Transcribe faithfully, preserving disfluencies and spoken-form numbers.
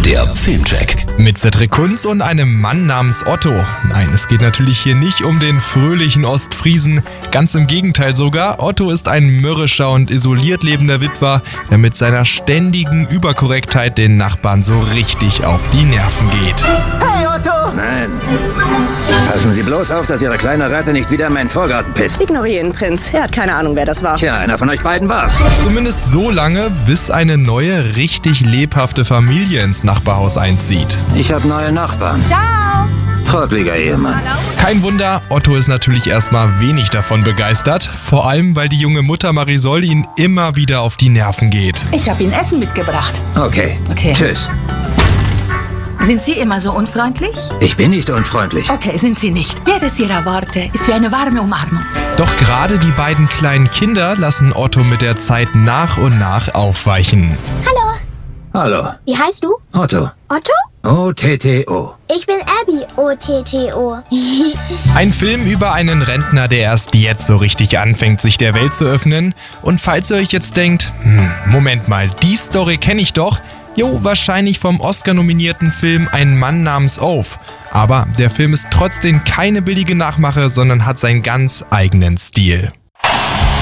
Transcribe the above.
Der Filmcheck. Mit Cedric Kunz und einem Mann namens Otto. Nein, es geht natürlich hier nicht um den fröhlichen Ostfriesen. Ganz im Gegenteil sogar. Otto ist ein mürrischer und isoliert lebender Witwer, der mit seiner ständigen Überkorrektheit den Nachbarn so richtig auf die Nerven geht. Hey Otto! Nein. Passen Sie bloß auf, dass Ihre kleine Ratte nicht wieder in meinen Vorgarten pisst. Ignorieren, Prinz. Er hat keine Ahnung, wer das war. Tja, einer von euch beiden war's. Zumindest so lange, bis eine neue, richtig lebhafte Familie ins Nachbarhaus einzieht. Ich habe neue Nachbarn. Ciao! Trottliger Ehemann. Kein Wunder, Otto ist natürlich erstmal wenig davon begeistert. Vor allem, weil die junge Mutter Marisol ihn immer wieder auf die Nerven geht. Ich habe Ihnen Essen mitgebracht. Okay. Okay. Tschüss. Sind Sie immer so unfreundlich? Ich bin nicht unfreundlich. Okay, sind Sie nicht. Jedes Ihrer Worte ist wie eine warme Umarmung. Doch gerade die beiden kleinen Kinder lassen Otto mit der Zeit nach und nach aufweichen. Hallo, Hallo. wie heißt du? Otto. Otto? O T T O. Ich bin Abby, O T T O. Ein Film über einen Rentner, der erst jetzt so richtig anfängt, sich der Welt zu öffnen. Und falls ihr euch jetzt denkt, hm, Moment mal, die Story kenne ich doch. Jo, wahrscheinlich vom Oscar-nominierten Film Ein Mann namens Oaf. Aber der Film ist trotzdem keine billige Nachmache, sondern hat seinen ganz eigenen Stil.